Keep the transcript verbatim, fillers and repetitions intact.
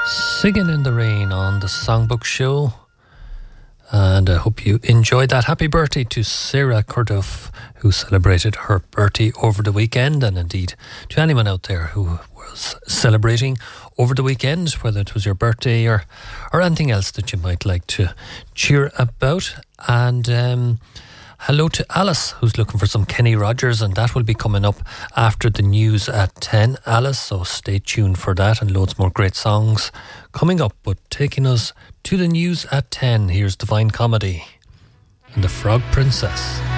Singing in the Rain on the Songbook Show. And I hope you enjoyed that. Happy birthday to Sarah Curduff, who celebrated her birthday over the weekend, and indeed to anyone out there who was celebrating over the weekend, whether it was your birthday or, or anything else that you might like to cheer about. And um, hello to Alice, who's looking for some Kenny Rogers, and that will be coming up after the news at ten, Alice, so stay tuned for that, and loads more great songs coming up. But taking us to the news at ten, here's Divine Comedy and the Frog Princess.